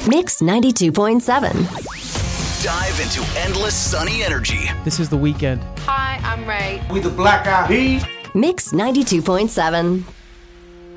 Mix 92.7. Dive into endless sunny energy. This is The Weekend. Hi, I'm Ray. With the Black Eyed Peas. Mix 92.7.